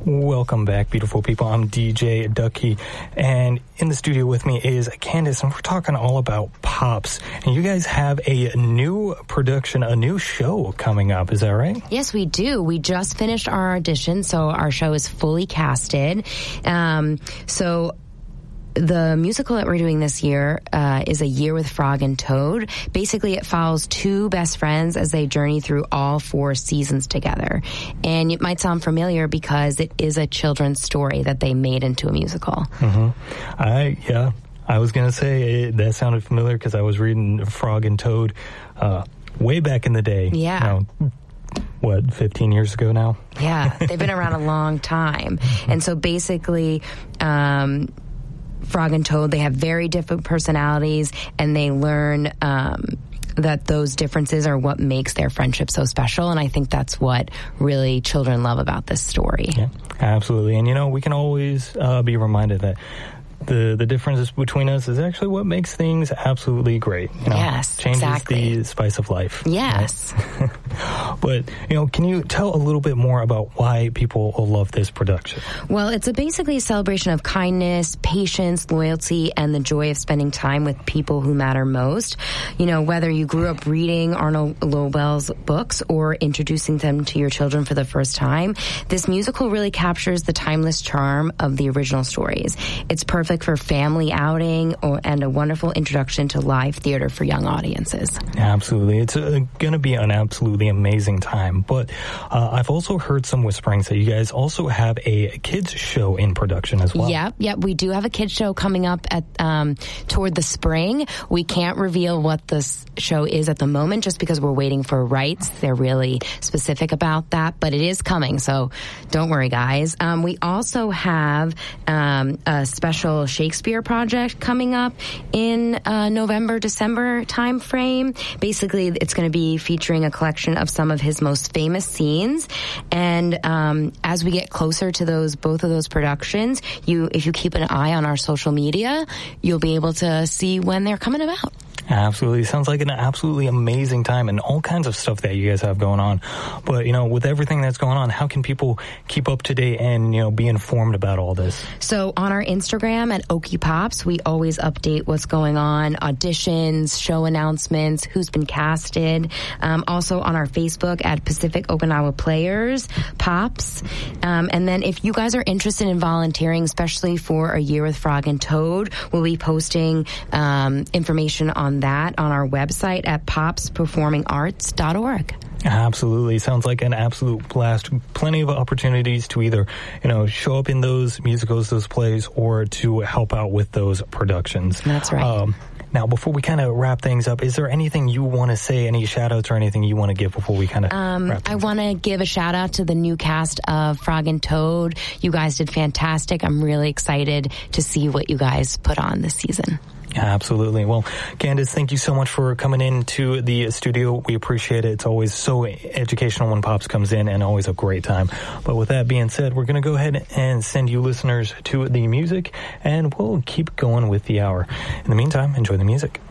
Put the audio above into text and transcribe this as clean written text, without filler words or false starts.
Welcome back, beautiful people. I'm DJ Ducky, and in the studio with me is Candace, and we're talking all about Pops. And you guys have a new production, a new show coming up. Is that right? Yes, we do. We just finished our audition, so our show is fully casted. The musical that we're doing this year is A Year with Frog and Toad. Basically, it follows two best friends as they journey through all 4 seasons together. And it might sound familiar because it is a children's story that they made into a musical. Mm-hmm. I was going to say that sounded familiar because I was reading Frog and Toad way back in the day. Yeah. 15 years ago now? Yeah, they've been around a long time. And so basically... Frog and Toad, they have very different personalities, and they learn that those differences are what makes their friendship so special, and I think that's what really children love about this story. Yeah, absolutely. And, we can always be reminded that the differences between us is actually what makes things absolutely great. Yes, changes exactly. the spice of life. Yes. Right? But, can you tell a little bit more about why people love this production? Well, it's basically a celebration of kindness, patience, loyalty, and the joy of spending time with people who matter most. Whether you grew up reading Arnold Lobel's books or introducing them to your children for the first time, this musical really captures the timeless charm of the original stories. It's perfect for family outing and a wonderful introduction to live theater for young audiences. Absolutely. It's going to be an absolutely amazing time. But I've also heard some whisperings that you guys also have a kids show in production as well. Yep. We do have a kids show coming up at toward the spring. We can't reveal what this show is at the moment just because we're waiting for rights. They're really specific about that, but it is coming, so don't worry, guys. We also have a special Shakespeare project coming up in November, December time frame. Basically, it's going to be featuring a collection of some of his most famous scenes. And as we get closer to both of those productions, if you keep an eye on our social media, you'll be able to see when they're coming about. Absolutely. Sounds like an absolutely amazing time and all kinds of stuff that you guys have going on. But, with everything that's going on, how can people keep up to date and, be informed about all this? So on our Instagram at Okie Pops, we always update what's going on, auditions, show announcements, who's been casted. Also on our Facebook at Pacific Okinawa Players, Pops. And then if you guys are interested in volunteering, especially for A Year with Frog and Toad, we'll be posting information on that on our website at popsperformingarts.org. Absolutely. Sounds like an absolute blast. Plenty of opportunities to either, show up in those musicals, those plays, or to help out with those productions. That's right. Now, before we kind of wrap things up, is there anything you want to say, any shout-outs or anything you want to give before we kind of wrap things I want to give a shout-out to the new cast of Frog and Toad. You guys did fantastic. I'm really excited to see what you guys put on this season. Absolutely. Well, Candace, thank you so much for coming into the studio. We appreciate it. It's always so educational when Pops comes in and always a great time. But with that being said, we're going to go ahead and send you listeners to the music, and we'll keep going with the hour. In the meantime, enjoy the music.